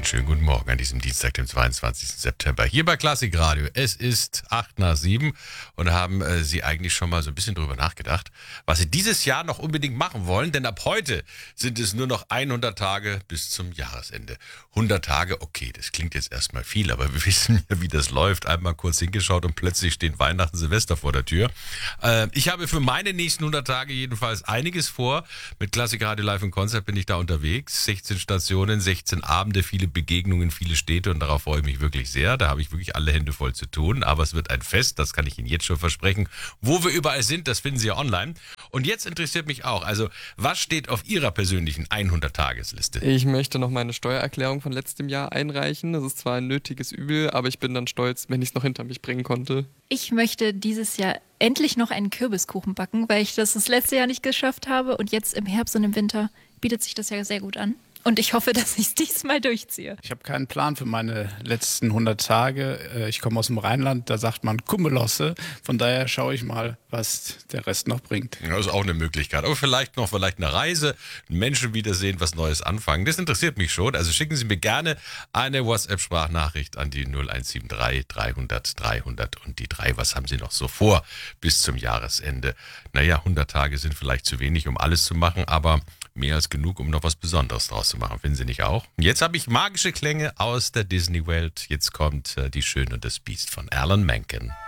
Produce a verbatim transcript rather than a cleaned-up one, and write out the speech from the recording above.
schönen guten Morgen an diesem Dienstag, dem zweiundzwanzigsten September. Hier bei Klassik Radio. Es ist acht nach sieben und haben äh, Sie eigentlich schon mal so ein bisschen drüber nachgedacht, was Sie dieses Jahr noch unbedingt machen wollen. Denn ab heute sind es nur noch hundert Tage bis zum Jahresende. hundert Tage, okay, das klingt jetzt erstmal viel, aber wir wissen ja, wie das läuft. Einmal kurz hingeschaut und plötzlich stehen Weihnachten, Silvester vor der Tür. Äh, ich habe für meine nächsten hundert Tage jedenfalls einiges vor. Mit Klassik Radio Live im Konzert bin ich da unterwegs. sechzehn Stationen, sechzehn Abende, viele Begegnungen, viele Städte und darauf freue ich mich wirklich sehr. Da habe ich wirklich alle Hände voll zu tun, aber es wird ein Fest, das kann ich Ihnen jetzt schon versprechen. Wo wir überall sind, das finden Sie ja online. Und jetzt interessiert mich auch, also was steht auf Ihrer persönlichen hundert-Tagesliste? Ich möchte noch meine Steuererklärung von letztem Jahr einreichen. Das ist zwar ein nötiges Übel, aber ich bin dann stolz, wenn ich es noch hinter mich bringen konnte. Ich möchte dieses Jahr endlich noch einen Kürbiskuchen backen, weil ich das das letzte Jahr nicht geschafft habe. Und jetzt im Herbst und im Winter bietet sich das ja sehr gut an. Und ich hoffe, dass ich es diesmal durchziehe. Ich habe keinen Plan für meine letzten hundert Tage. Ich komme aus dem Rheinland, da sagt man Kummelosse. Von daher schaue ich mal, was der Rest noch bringt. Ja, das ist auch eine Möglichkeit. Aber vielleicht noch vielleicht eine Reise, Menschen wiedersehen, was Neues anfangen. Das interessiert mich schon. Also schicken Sie mir gerne eine WhatsApp-Sprachnachricht an die null eins sieben drei dreihundert dreihundert und die drei. Was haben Sie noch so vor bis zum Jahresende? Naja, hundert Tage sind vielleicht zu wenig, um alles zu machen, aber mehr als genug, um noch was Besonderes draus zu machen. Finden Sie nicht auch? Jetzt habe ich magische Klänge aus der Disney-Welt. Jetzt kommt äh, Die Schöne und das Biest von Alan Menken.